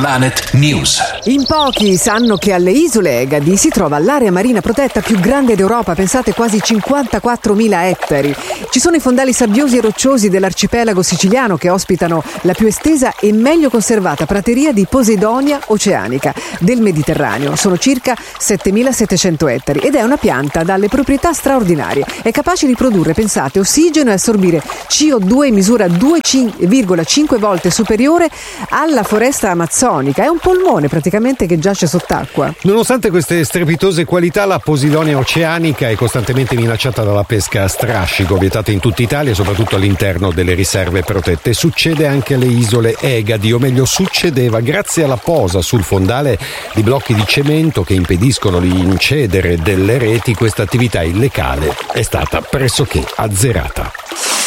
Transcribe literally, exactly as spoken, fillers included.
Planet News. In pochi sanno che alle isole Egadi si trova l'area marina protetta più grande d'Europa, pensate quasi cinquantaquattromila ettari. Ci sono i fondali sabbiosi e rocciosi dell'arcipelago siciliano che ospitano la più estesa e meglio conservata prateria di Posidonia oceanica del Mediterraneo. Sono circa settemilasettecento ettari ed è una pianta dalle proprietà straordinarie. È capace di produrre, pensate, ossigeno e assorbire C O due in misura due virgola cinque volte superiore alla foresta amazzonica. È un polmone praticamente che giace sott'acqua. Nonostante queste strepitose qualità, la Posidonia oceanica è costantemente minacciata dalla pesca a strascico, vietata in tutta Italia, soprattutto all'interno delle riserve protette. Succede anche alle isole Egadi, o meglio succedeva, grazie alla posa sul fondale di blocchi di cemento che impediscono l'incedere delle reti. Questa attività illegale è stata pressoché azzerata.